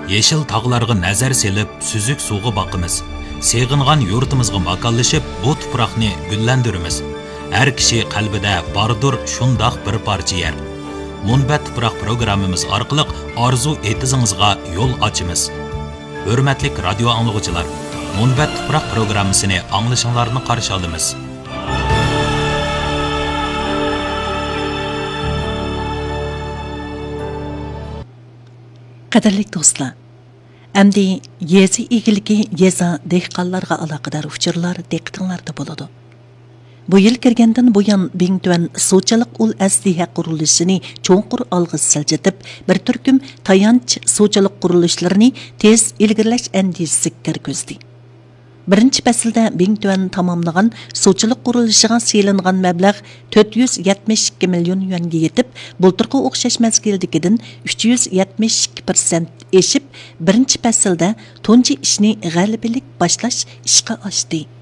Yeşil tağlarga nazar selip, süzük suğu bakımız. Seğingan yurtimizga makallaşıp, bu tuproqni güllendirimiz. Her kişi qalbida bardır şundaq bir parça yer. Munbat tuproq programmamiz orqali arzu etizingizga yo'l ochamiz. Hurmatli radio anglag'uchilar, Munbat tuproq programmasini anglashinglarni qarshi olamiz. Qadrli do'stlar, endi yezi egiligi yeza dehqonlarga aloqador uchurlar diqqatinglarda bo'ladi. Bu yil kirgandan buyon Bingtuan suvchilik ul asliha qurilishini cho'nqur olg'iz siljitib, bir turkum tayanch suvchilik qurilishlarini tez ilgirlash andishasi kirgizdi. Birinchi faslda Bingtuan tamomlagan suvchilik qurilishiga selingan mablag' 472 million yuanga yetib, bulturga o'xshash mazgildikidan 372% eshib, birinchi faslda tunji ishni g'alabalik boshlash ishga oshdi.